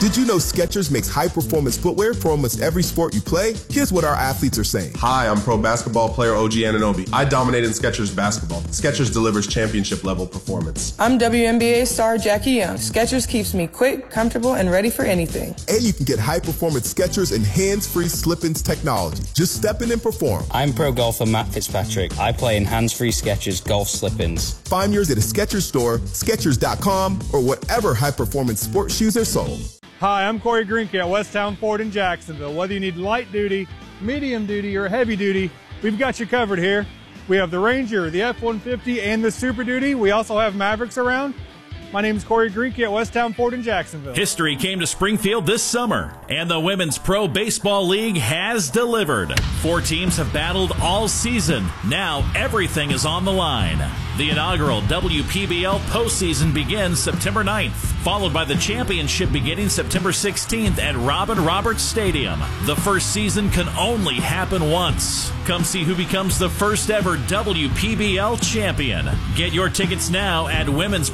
Did you know Skechers makes high-performance footwear for almost every sport you play? Here's what our athletes are saying. Hi, I'm pro basketball player OG Anunoby. I dominate in Skechers basketball. Skechers delivers championship-level performance. I'm WNBA star Jackie Young. Skechers keeps me quick, comfortable, and ready for anything. And you can get high-performance Skechers and hands-free slip-ins technology. Just step in and perform. I'm pro golfer Matt Fitzpatrick. I play in hands-free Skechers golf slip-ins. Find yours at a Skechers store, Skechers.com, or whatever high-performance sports shoes are sold. Hi, I'm Corey Greenke at Westtown Ford in Jacksonville. Whether you need light duty, medium duty, or heavy duty, we've got you covered here. We have the Ranger, the F-150, and the Super Duty. We also have Mavericks around. My name is Corey Greenke at Westtown Ford in Jacksonville. History came to Springfield this summer, and the Women's Pro Baseball League has delivered. 4 teams have battled all season. Now everything is on the line. The inaugural WPBL postseason begins September 9th, followed by the championship beginning September 16th at Robin Roberts Stadium. The first season can only happen once. Come see who becomes the first ever WPBL champion. Get your tickets now at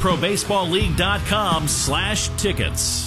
womensprobaseballleague.com/tickets.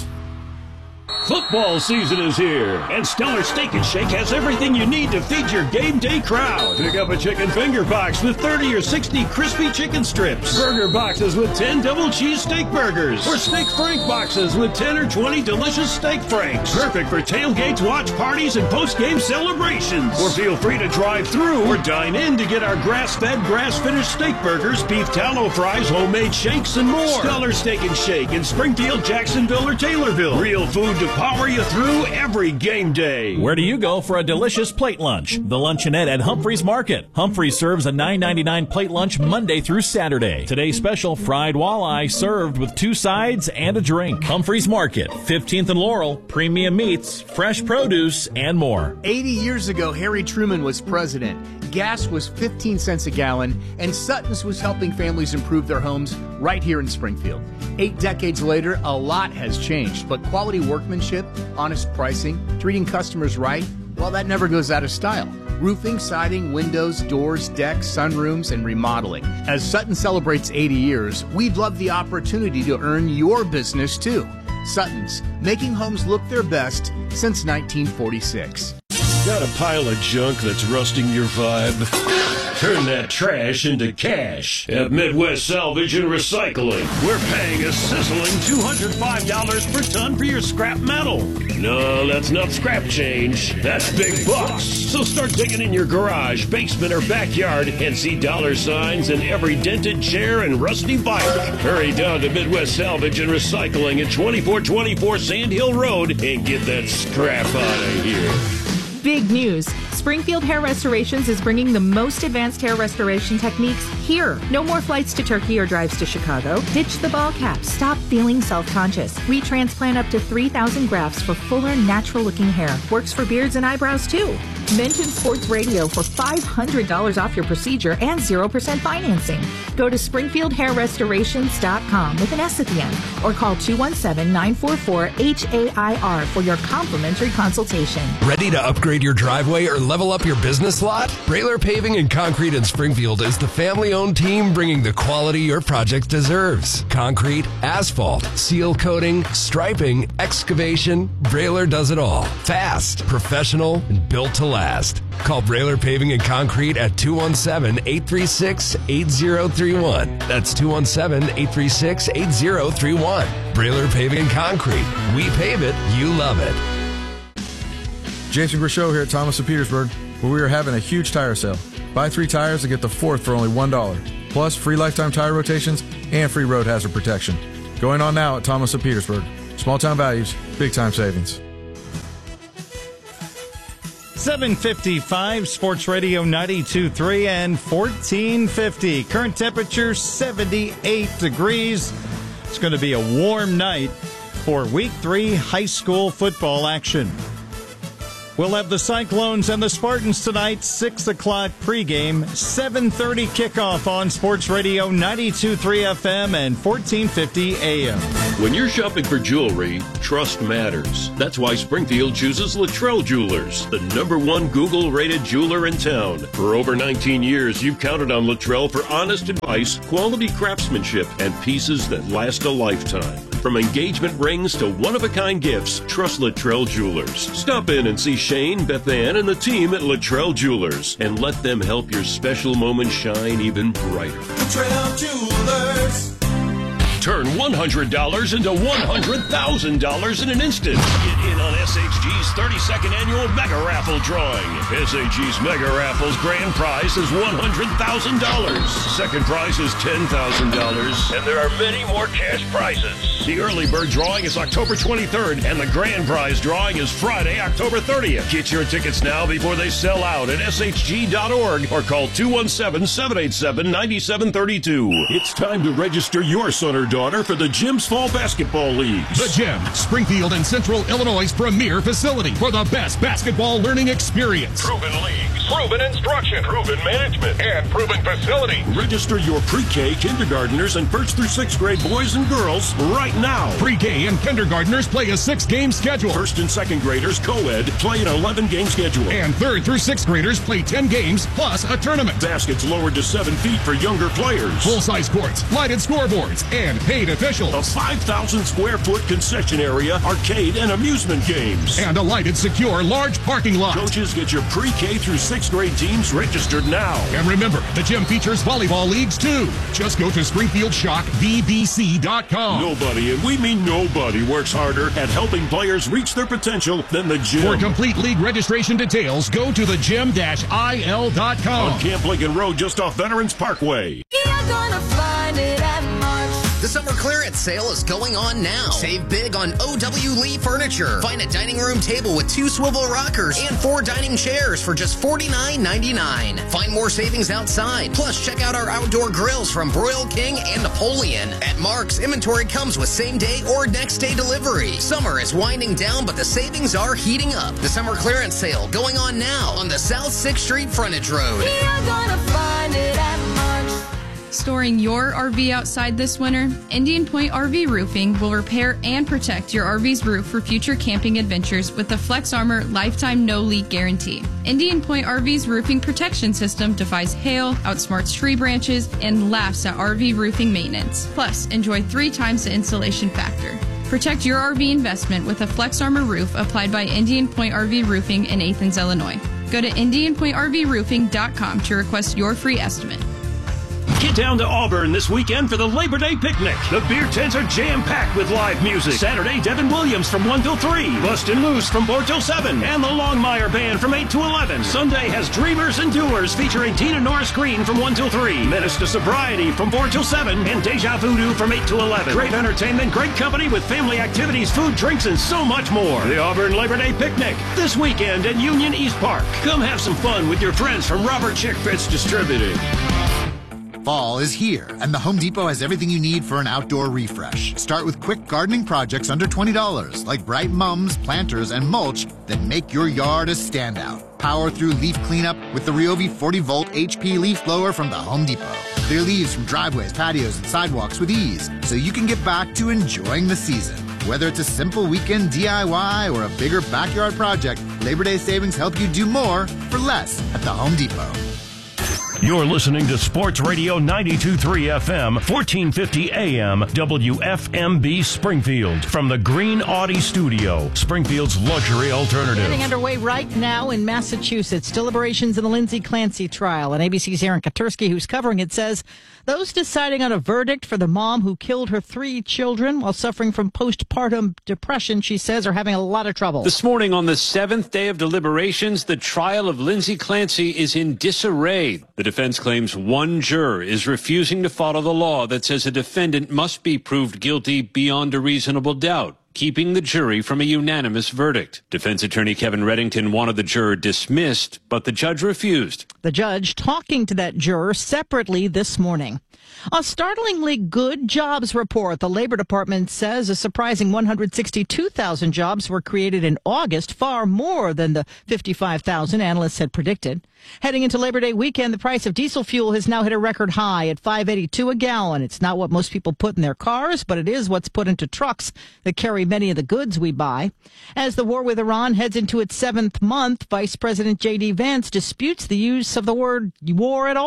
Football season is here, and Stellar Steak and Shake has everything you need to feed your game day crowd. Pick up a chicken finger box with 30 or 60 crispy chicken strips, burger boxes with 10 double cheese steak burgers, or steak frank boxes with 10 or 20 delicious steak franks. Perfect for tailgates, watch parties, and post-game celebrations. Or feel free to drive through or dine in to get our grass-fed, grass-finished steak burgers, beef tallow fries, homemade shakes, and more. Stellar Steak and Shake in Springfield, Jacksonville, or Taylorville. Real food to power you through every game day. Where do you go for a delicious plate lunch? The Luncheonette at Humphreys Market. Humphreys serves a $9.99 plate lunch Monday through Saturday. Today's special, fried walleye served with 2 sides and a drink. Humphreys Market, 15th and Laurel, premium meats, fresh produce, and more. 80 years ago, Harry Truman was president. Gas was 15 cents a gallon, and Sutton's was helping families improve their homes right here in Springfield. 8 decades later, a lot has changed, but quality workmanship, honest pricing, treating customers right, well, that never goes out of style. Roofing, siding, windows, doors, decks, sunrooms, and remodeling. As Sutton celebrates 80 years, we'd love the opportunity to earn your business too. Sutton's, making homes look their best since 1946. Got a pile of junk that's rusting your vibe? Turn that trash into cash at Midwest Salvage and Recycling. We're paying a sizzling $205 per ton for your scrap metal. No, that's not scrap change. That's big bucks. So start digging in your garage, basement, or backyard and see dollar signs in every dented chair and rusty bike. Hurry down to Midwest Salvage and Recycling at 2424 Sand Hill Road and get that scrap out of here. Big news. Springfield Hair Restorations is bringing the most advanced hair restoration techniques here. No more flights to Turkey or drives to Chicago. Ditch the ball cap. Stop feeling self-conscious. We transplant up to 3,000 grafts for fuller, natural-looking hair. Works for beards and eyebrows, too. Mention Sports Radio for $500 off your procedure and 0% financing. Go to SpringfieldHairRestorations.com with an S at the end, or call 217-944-HAIR for your complimentary consultation. Ready to upgrade your driveway or level up your business lot? Brailer Paving and Concrete in Springfield is the family-owned team bringing the quality your project deserves. Concrete, asphalt, seal coating, striping, excavation, Brailer does it all. Fast, professional, and built to last. Call Brailer Paving and Concrete at 217-836-8031. That's 217-836-8031. Brailer Paving and Concrete. We pave it, you love it. Jason Grishow here at Thomas of Petersburg, where we are having a huge tire sale. Buy 3 tires and get the 4th for only $1. Plus free lifetime tire rotations and free road hazard protection. Going on now at Thomas of Petersburg. Small town values, big time savings. 7:55, Sports Radio 92.3 and 1450. Current temperature 78 degrees. It's going to be a warm night for Week 3 high school football action. We'll have the Cyclones and the Spartans tonight, 6 o'clock pregame, 7:30 kickoff on Sports Radio 92.3 FM and 1450 AM. When you're shopping for jewelry, trust matters. That's why Springfield chooses Luttrell Jewelers, the #1 Google-rated jeweler in town. For over 19 years, you've counted on Luttrell for honest advice, quality craftsmanship, and pieces that last a lifetime. From engagement rings to one-of-a-kind gifts, trust Luttrell Jewelers. Stop in and see Shane, Beth Ann, and the team at Luttrell Jewelers and let them help your special moment shine even brighter. Luttrell Jewelers. Turn $100 into $100,000 in an instant. Get in on SHG's 32nd annual Mega Raffle drawing. SHG's Mega Raffle's grand prize is $100,000. Second prize is $10,000. And there are many more cash prizes. The early bird drawing is October 23rd, and the grand prize drawing is Friday, October 30th. Get your tickets now before they sell out at shg.org or call 217-787-9732. It's time to register your son or daughter for the Gym's Fall Basketball Leagues. The Gym, Springfield and Central Illinois' premier facility for the best basketball learning experience. Proven leagues, proven instruction, proven management, and proven facility. Register your pre-K, kindergartners, and 1st through 6th grade boys and girls right now. Pre-K and kindergartners play a 6-game schedule. 1st and 2nd graders, co-ed, play an 11-game schedule. And 3rd through 6th graders play 10 games plus a tournament. Baskets lowered to 7 feet for younger players. Full-size courts, lighted scoreboards, and paid officials. A 5,000-square-foot concession area, arcade, and amusement games. And a lighted, secure, large parking lot. Coaches, get your pre-K through 6th grade teams registered now. And remember, the Gym features volleyball leagues, too. Just go to SpringfieldShockVBC.com. Nobody, and we mean nobody, works harder at helping players reach their potential than the Gym. For complete league registration details, go to thegym-il.com. On Camp Lincoln Road, just off Veterans Parkway. You're gonna find it at Mark's. The summer clearance sale is going on now. Save big on O.W. Lee Furniture. Find a dining room table with 2 swivel rockers and 4 dining chairs for just $49.99. Find more savings outside. Plus, check out our outdoor grills from Broil King and Napoleon. At Mark's, inventory comes with same-day or next-day delivery. Summer is winding down, but the savings are heating up. The summer clearance sale going on now on the South 6th Street Frontage Road. You're gonna find it at Mark's. Storing your RV outside this winter? Indian Point RV Roofing will repair and protect your RV's roof for future camping adventures with the Flex Armor Lifetime No Leak Guarantee. Indian Point RV's roofing protection system defies hail, outsmarts tree branches, and laughs at RV roofing maintenance. Plus, enjoy 3 times the insulation factor. Protect your RV investment with a Flex Armor roof applied by Indian Point RV Roofing in Athens, Illinois. Go to IndianPointRVRoofing.com to request your free estimate. Get down to Auburn this weekend for the Labor Day picnic. The beer tents are jam-packed with live music. Saturday, Devin Williams from 1 till 3. Bustin' Loose from 4 till 7. And the Longmire Band from 8 to 11. Sunday has Dreamers and Doers featuring Tina Norris Green from 1 till 3. Menace to Sobriety from 4 till 7. And Deja Voodoo from 8 to 11. Great entertainment, great company with family activities, food, drinks, and so much more. The Auburn Labor Day picnic this weekend at Union East Park. Come have some fun with your friends from Robert Chick Fitz Distributing. Fall is here, and the Home Depot has everything you need for an outdoor refresh. Start with quick gardening projects under $20, like bright mums, planters, and mulch that make your yard a standout. Power through leaf cleanup with the Ryobi 40-volt HP leaf blower from the Home Depot. Clear leaves from driveways, patios, and sidewalks with ease, so you can get back to enjoying the season. Whether it's a simple weekend DIY or a bigger backyard project, Labor Day savings help you do more for less at the Home Depot. You're listening to Sports Radio 92.3 FM, 1450 AM, WFMB Springfield. From the Green Audi Studio, Springfield's luxury alternative. Getting underway right now in Massachusetts. Deliberations in the Lindsay Clancy trial. And ABC's Aaron Katursky, who's covering it, says those deciding on a verdict for the mom who killed her 3 children while suffering from postpartum depression, she says, are having a lot of trouble. This morning on the 7th day of deliberations, the trial of Lindsay Clancy is in disarray. The defense claims one juror is refusing to follow the law that says a defendant must be proved guilty beyond a reasonable doubt, keeping the jury from a unanimous verdict. Defense attorney Kevin Reddington wanted the juror dismissed, but the judge refused. The judge talking to that juror separately this morning. A startlingly good jobs report. The Labor Department says a surprising 162,000 jobs were created in August, far more than the 55,000 analysts had predicted. Heading into Labor Day weekend, the price of diesel fuel has now hit a record high at $5.82 a gallon. It's not what most people put in their cars, but it is what's put into trucks that carry many of the goods we buy. As the war with Iran heads into its 7th month, Vice President J.D. Vance disputes the use of the word war at all.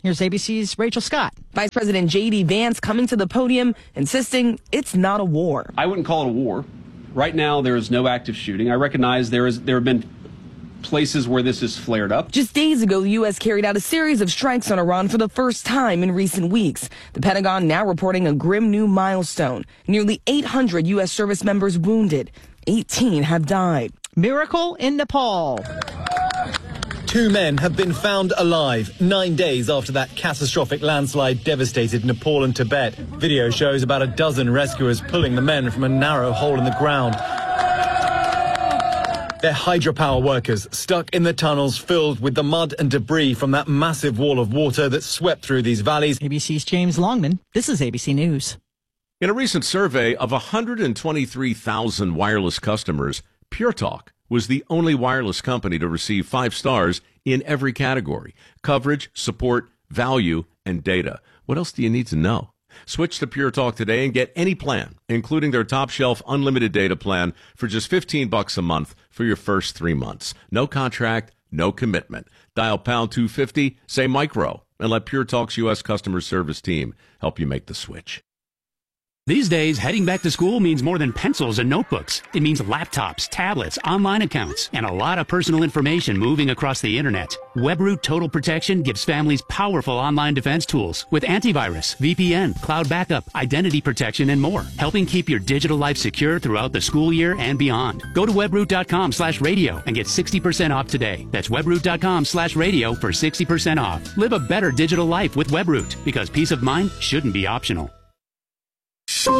Here's ABC's Rachel Scott. Vice President J.D. Vance coming to the podium, insisting it's not a war. I wouldn't call it a war. Right now, there is no active shooting. I recognize there have been places where this has flared up. Just days ago, the U.S. carried out a series of strikes on Iran for the first time in recent weeks. The Pentagon now reporting a grim new milestone. Nearly 800 U.S. service members wounded. 18 have died. Miracle in Nepal. 2 men have been found alive 9 days after that catastrophic landslide devastated Nepal and Tibet. Video shows about a dozen rescuers pulling the men from a narrow hole in the ground. They're hydropower workers stuck in the tunnels filled with the mud and debris from that massive wall of water that swept through these valleys. ABC's James Longman. This is ABC News. In a recent survey of 123,000 wireless customers, Pure Talk was the only wireless company to receive 5 stars in every category: coverage, support, value, and data. What else do you need to know? Switch to Pure Talk today and get any plan, including their top shelf unlimited data plan, for just $15 a month for your first 3 months. No contract, no commitment. Dial pound 250, say micro, and let Pure Talk's U.S. customer service team help you make the switch. These days, heading back to school means more than pencils and notebooks. It means laptops, tablets, online accounts, and a lot of personal information moving across the internet. WebRoot Total Protection gives families powerful online defense tools with antivirus, VPN, cloud backup, identity protection, and more, helping keep your digital life secure throughout the school year and beyond. Go to webroot.com/radio and get 60% off today. That's webroot.com/radio for 60% off. Live a better digital life with WebRoot, because peace of mind shouldn't be optional. From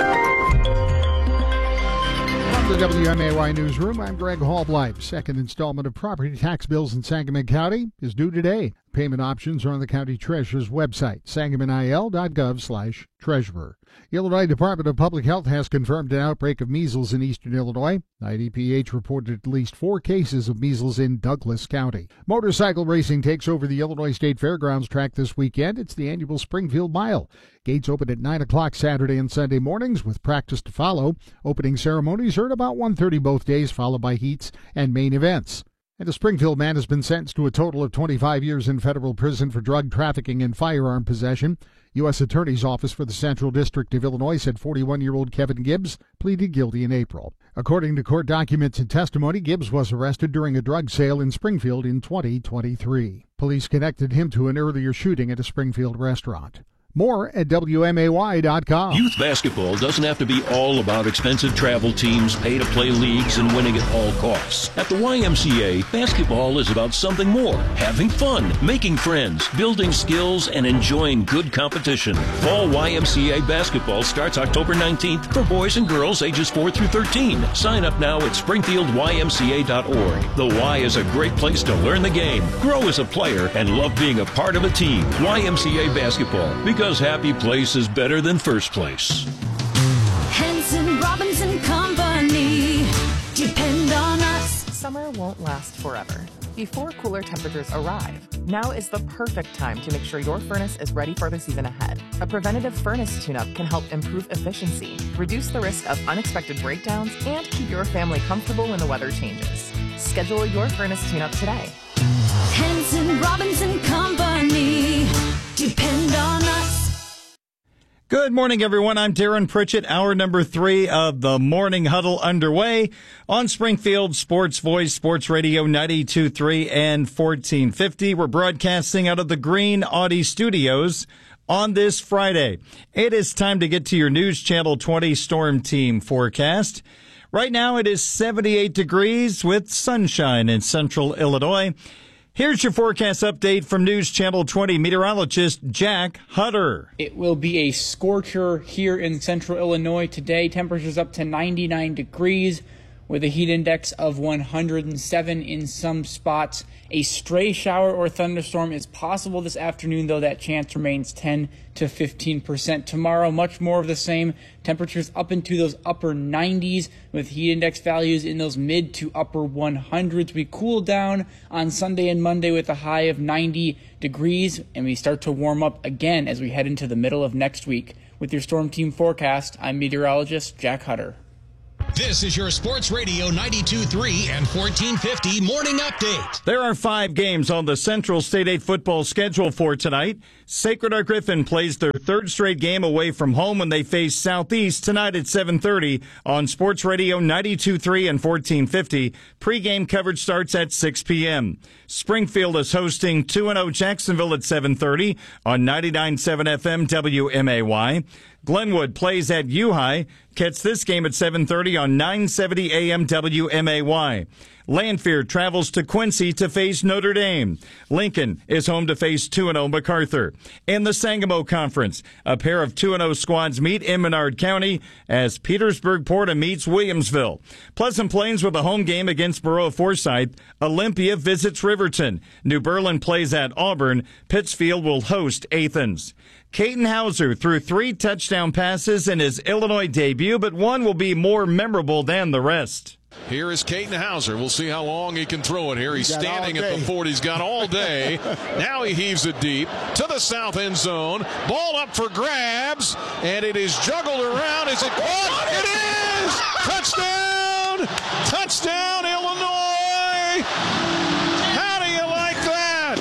the WMAY Newsroom, I'm Greg Hallblight. Second installment of property tax bills in Sangamon County is due today. Payment options are on the county treasurer's website, sangamonil.gov/treasurer. Illinois Department of Public Health has confirmed an outbreak of measles in eastern Illinois. IDPH reported at least 4 cases of measles in Douglas County. Motorcycle racing takes over the Illinois State Fairgrounds track this weekend. It's the annual Springfield Mile. Gates open at 9 o'clock Saturday and Sunday mornings with practice to follow. Opening ceremonies are at about 1:30 both days, followed by heats and main events. And a Springfield man has been sentenced to a total of 25 years in federal prison for drug trafficking and firearm possession. U.S. Attorney's Office for the Central District of Illinois said 41-year-old Kevin Gibbs pleaded guilty in April. According to court documents and testimony, Gibbs was arrested during a drug sale in Springfield in 2023. Police connected him to an earlier shooting at a Springfield restaurant. More at WMAY.com. Youth basketball doesn't have to be all about expensive travel teams, pay-to-play leagues, and winning at all costs. At the YMCA, basketball is about something more. Having fun, making friends, building skills, and enjoying good competition. Fall YMCA basketball starts October 19th for boys and girls ages 4 through 13. Sign up now at springfieldymca.org. The Y is a great place to learn the game, grow as a player, and love being a part of a team. YMCA basketball, because happy place is better than first place. Henson Robinson Company. Depend on us. Summer won't last forever. Before cooler temperatures arrive, now is the perfect time to make sure your furnace is ready for the season ahead. A preventative furnace tune-up can help improve efficiency, reduce the risk of unexpected breakdowns, and keep your family comfortable when the weather changes. Schedule your furnace tune-up today. Henson Robinson Company. Depend on us. Good morning, everyone. I'm Darren Pritchett. Hour number 3 of the Morning Huddle underway on Springfield Sports Voice, Sports Radio 92.3 and 1450. We're broadcasting out of the Green Audi Studios on this Friday. It is time to get to your News Channel 20 Storm Team forecast. Right now it is 78 degrees with sunshine in central Illinois. Here's your forecast update from News Channel 20 meteorologist Jack Hutter. It will be a scorcher here in central Illinois today. Temperatures up to 99 degrees with a heat index of 107 in some spots. A stray shower or thunderstorm is possible this afternoon, though that chance remains 10 to 15%. Tomorrow, much more of the same. Temperatures up into those upper 90s with heat index values in those mid to upper 100s. We cool down on Sunday and Monday with a high of 90 degrees, and we start to warm up again as we head into the middle of next week. With your Storm Team forecast, I'm meteorologist Jack Hutter. This is your Sports Radio 92.3 and 1450 morning update. There are 5 games on the Central State 8 football schedule for tonight. Sacred Heart Griffin plays their 3rd straight game away from home when they face Southeast tonight at 7:30 on Sports Radio 92.3 and 1450. Pre-game coverage starts at 6 p.m. Springfield is hosting 2-0 Jacksonville at 7:30 on 99.7 FM WMAY. Glenwood plays at U-High. Catch this game at 7:30 on 970 AM WMAY. Lanphier travels to Quincy to face Notre Dame. Lincoln is home to face 2-0 MacArthur. In the Sangamo Conference, a pair of 2-0 squads meet in Menard County as Petersburg-Porta meets Williamsville. Pleasant Plains with a home game against Baroa-Forsyth. Olympia visits Riverton. New Berlin plays at Auburn. Pittsfield will host Athens. Caden Hauser threw 3 touchdown passes in his Illinois debut, but one will be more memorable than the rest. Here is Caden Hauser. We'll see how long he can throw it here. He's standing at the 40. He's got all day. Now he heaves it deep to the south end zone. Ball up for grabs, and it is juggled around. Is it caught? It is! Touchdown! Touchdown, Illinois! How do you like that?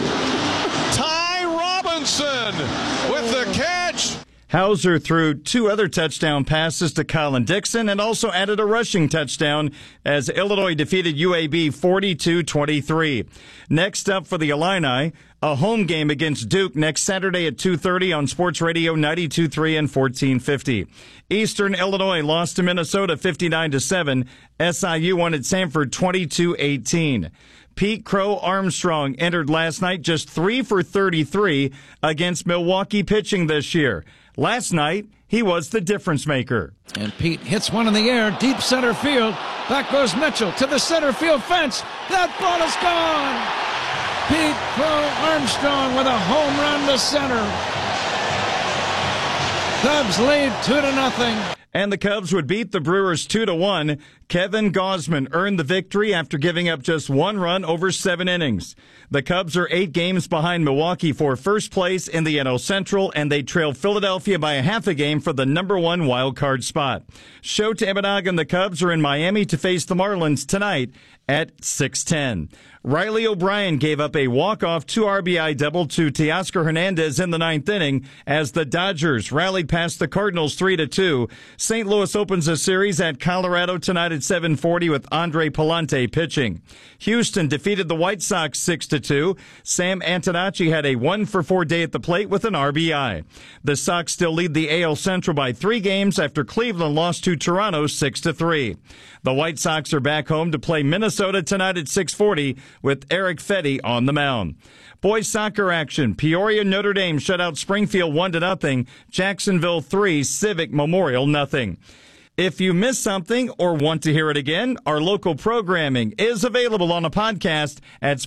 Ty Robinson with the catch. Hauser threw 2 other touchdown passes to Colin Dixon and also added a rushing touchdown as Illinois defeated UAB 42-23. Next up for the Illini, a home game against Duke next Saturday at 2:30 on Sports Radio 92.3 and 1450. Eastern Illinois lost to Minnesota 59-7. SIU won at Samford 22-18. Pete Crow Armstrong entered last night just 3 for 33 against Milwaukee pitching this year. Last night, he was the difference maker. And Pete hits one in the air, deep center field. Back goes Mitchell to the center field fence. That ball is gone. Pete Crow Armstrong with a home run to center. Cubs lead 2-0. And the Cubs would beat the Brewers 2-1. Kevin Gausman earned the victory after giving up just 1 run over 7 innings. The Cubs are 8 games behind Milwaukee for first place in the NL Central, and they trail Philadelphia by a half a game for the number 1 wild card spot. Shota Imanaga and the Cubs are in Miami to face the Marlins tonight at 6:10. Riley O'Brien gave up a walk-off 2 RBI double to Teoscar Hernandez in the 9th inning as the Dodgers rallied past the Cardinals 3-2. St. Louis opens a series at Colorado tonight at 7:40 with Andre Palante pitching. Houston defeated the White Sox 6-2. Sam Antonacci had a 1-for-4 day at the plate with an RBI. The Sox still lead the AL Central by 3 games after Cleveland lost to Toronto 6-3. The White Sox are back home to play Minnesota tonight at 6:40 with Eric Fetty on the mound. Boys soccer action. Peoria Notre Dame shut out Springfield 1-0. Jacksonville 3, Civic Memorial 0. If you missed something or want to hear it again, our local programming is available on a podcast at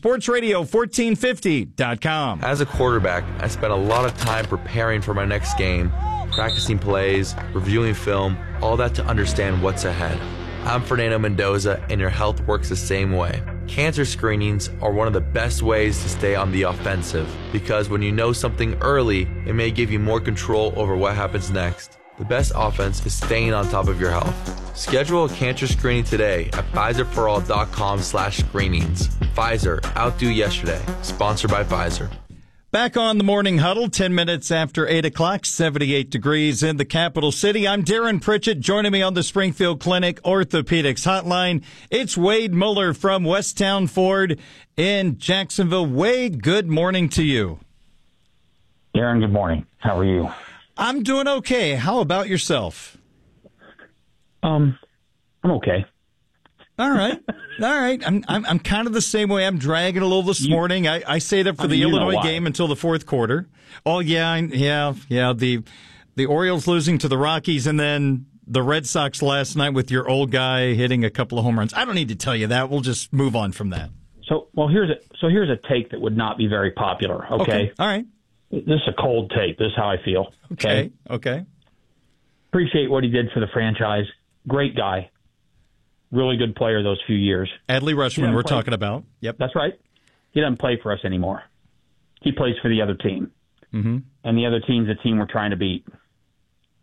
sportsradio1450.com. As a quarterback, I spent a lot of time preparing for my next game, practicing plays, reviewing film, all that to understand what's ahead. I'm Fernando Mendoza, and your health works the same way. Cancer screenings are one of the best ways to stay on the offensive, because when you know something early, it may give you more control over what happens next. The best offense is staying on top of your health. Schedule a cancer screening today at PfizerForAll.com/screenings. Pfizer, outdo yesterday. Sponsored by Pfizer. Back on the Morning Huddle, 10 minutes after 8 o'clock, 78 degrees in the capital city. I'm Darren Pritchett. Joining me on the Springfield Clinic Orthopedics Hotline, it's Wade Muller from Westtown Ford in Jacksonville. Wade, good morning to you. Darren, good morning. How are you? I'm doing okay. How about yourself? I'm okay. All right. I'm kind of the same way. I'm dragging a little this morning. I stayed up for the Illinois game until the 4th quarter. Oh, yeah. The Orioles losing to the Rockies, and then the Red Sox last night with your old guy hitting a couple of home runs. I don't need to tell you that. We'll just move on from that. So here's a take that would not be very popular. Okay. All right. This is a cold take. This is how I feel. Okay. Appreciate what he did for the franchise. Great guy. Really good player those few years. Adley Rutschman we're talking about. Yep. That's right. He doesn't play for us anymore. He plays for the other team. Mm-hmm. And the other team's the team we're trying to beat.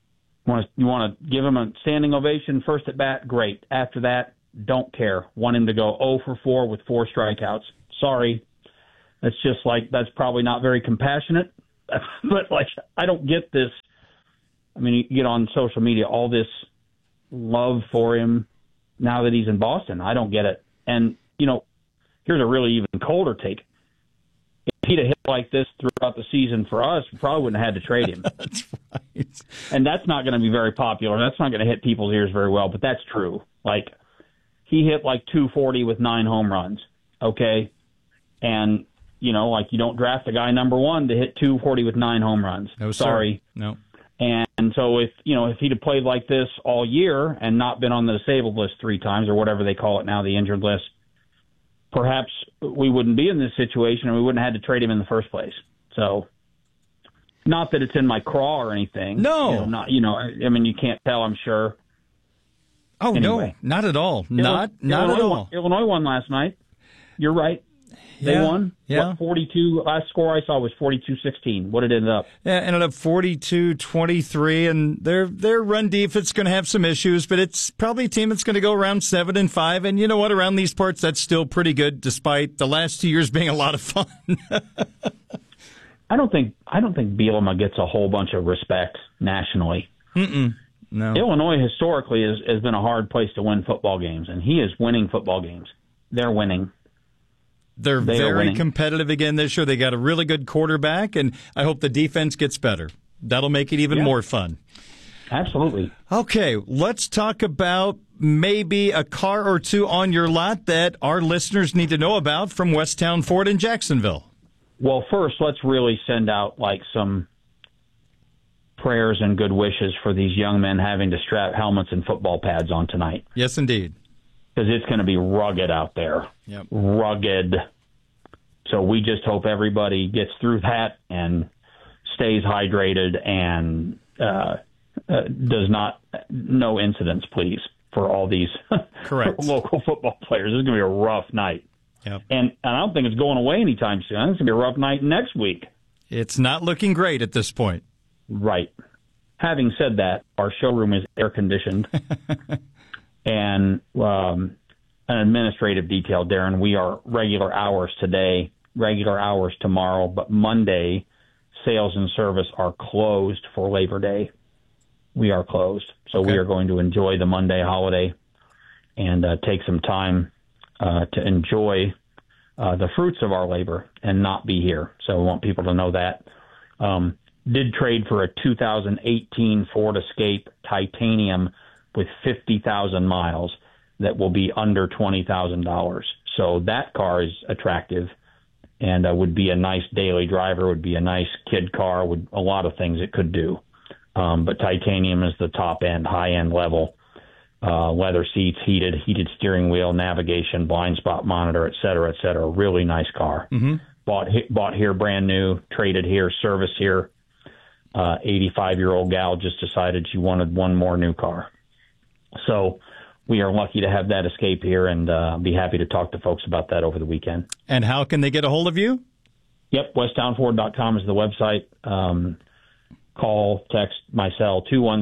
You want to give him a standing ovation first at bat? Great. After that, don't care. Want him to go 0 for 4 with 4 strikeouts. Sorry. That's just like, that's probably not very compassionate. But, like, I don't get this. I mean, you get on social media, all this love for him now that he's in Boston. I don't get it. And, you know, here's a really even colder take. If he'd have hit like this throughout the season for us, we probably wouldn't have had to trade him. That's right. And that's not going to be very popular. That's not going to hit people's ears very well, but that's true. Like, he hit like 240 with 9 home runs, okay? And, you know, like, you don't draft a guy number 1 to hit 240 with 9 home runs. No, sorry. Sir. No. And so if he'd have played like this all year and not been on the disabled list 3 times or whatever they call it now, the injured list, perhaps we wouldn't be in this situation and we wouldn't have had to trade him in the first place. So, not that it's in my craw or anything. No. I mean, you can't tell, I'm sure. Oh, anyway. No, not at all. Not at all. Illinois won last night. You're right. They won. Yeah. What, 42? Last score I saw was 42-16. What did it end up? Yeah, ended up 42-23, and their run defense is going to have some issues, but it's probably a team that's going to go around 7-5. And you know what? Around these parts, that's still pretty good, despite the last 2 years being a lot of fun. I don't think Bielema gets a whole bunch of respect nationally. No. Illinois historically has been a hard place to win football games, and he is winning football games. They're winning. They're very competitive again this year. They got a really good quarterback, and I hope the defense gets better. That'll make it even more fun. Absolutely. Okay, let's talk about maybe a car or two on your lot that our listeners need to know about from Westtown Ford in Jacksonville. Well, first, let's really send out like some prayers and good wishes for these young men having to strap helmets and football pads on tonight. Yes, indeed. Because it's going to be rugged out there. Yep. Rugged. So we just hope everybody gets through that and stays hydrated and no incidents, please, for all these local football players. This is going to be a rough night. Yep. And I don't think it's going away anytime soon. I think it's going to be a rough night next week. It's not looking great at this point. Right. Having said that, our showroom is air-conditioned. And an administrative detail, Darren, we are regular hours today, regular hours tomorrow, but Monday, sales and service are closed for Labor Day. We are closed. So we are going to enjoy the Monday holiday and take some time to enjoy the fruits of our labor and not be here. So we want people to know that. Did trade for a 2018 Ford Escape Titanium with 50,000 miles that will be under $20,000. So that car is attractive and would be a nice daily driver, would be a nice kid car, would a lot of things it could do. But Titanium is the top end, high end level. Leather seats, heated steering wheel, navigation, blind spot monitor, et cetera, et cetera. Really nice car. Mm-hmm. Bought here brand new, traded here, serviced here. 85-year-old gal just decided she wanted one more new car. So we are lucky to have that Escape here, and be happy to talk to folks about that over the weekend. And how can they get a hold of you? Yep, westtownford.com is the website. Call, text my cell,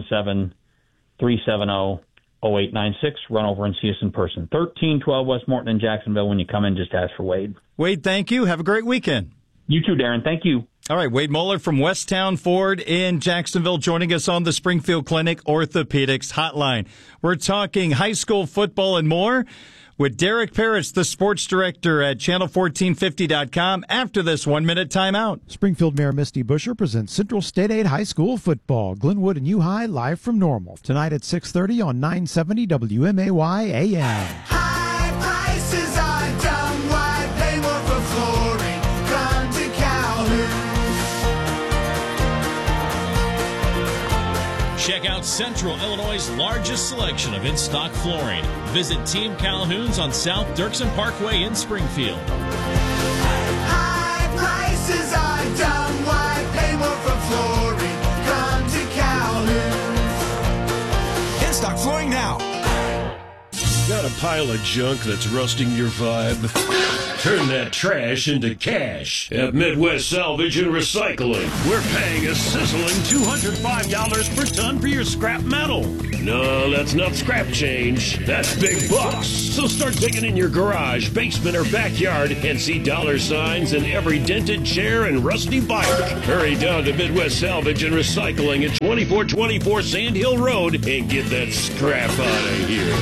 217-370-0896. Run over and see us in person. 1312 West Morton in Jacksonville. When you come in, just ask for Wade. Wade, thank you. Have a great weekend. You too, Darren. Thank you. All right, Wade Moeller from Westtown Ford in Jacksonville joining us on the Springfield Clinic Orthopedics Hotline. We're talking high school football and more with Derek Parrish, the sports director at channel1450.com after this 1-minute timeout. Springfield Mayor Misty Buscher presents Central State 8 High School football. Glenwood and U-High live from Normal. Tonight at 6:30 on 970 WMAY AM. High prices are dumb. Why pay more for flooring? Come to Calhoun. Check out Central Illinois' largest selection of in-stock flooring. Visit Team Calhoun's on South Dirksen Parkway in Springfield. High prices are dumb. Why pay more for flooring? Come to Calhoun. In-stock flooring now. Got a pile of junk that's rusting your vibe? Turn that trash into cash at Midwest Salvage and Recycling. We're paying a sizzling $205 per ton for your scrap metal. No, that's not scrap change. That's big bucks. So start digging in your garage, basement, or backyard and see dollar signs in every dented chair and rusty bike. Hurry down to Midwest Salvage and Recycling at 2424 Sand Hill Road and get that scrap out of here.